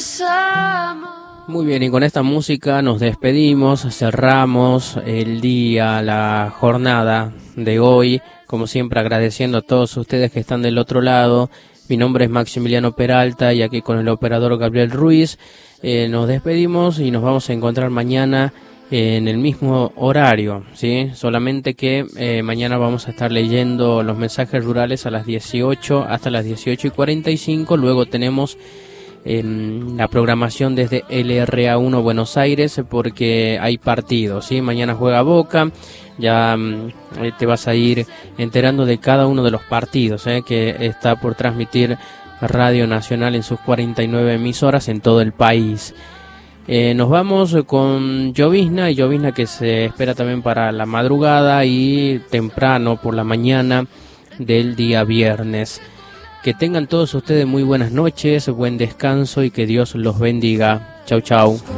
Muy bien, y con esta música nos despedimos, cerramos el día, la jornada de hoy, como siempre agradeciendo a todos ustedes que están del otro lado. Mi nombre es Maximiliano Peralta y aquí con el operador Gabriel Ruiz nos despedimos y nos vamos a encontrar mañana en el mismo horario, ¿sí? Solamente que mañana vamos a estar leyendo los mensajes rurales a las 18 hasta las 18:45, luego tenemos la programación desde LRA1 Buenos Aires porque hay partidos, ¿sí? Mañana juega Boca, ya te vas a ir enterando de cada uno de los partidos que está por transmitir Radio Nacional en sus 49 emisoras en todo el país. Nos vamos con llovizna, y llovizna que se espera también para la madrugada y temprano por la mañana del día viernes. Que tengan todos ustedes muy buenas noches, buen descanso y que Dios los bendiga. Chau, chau.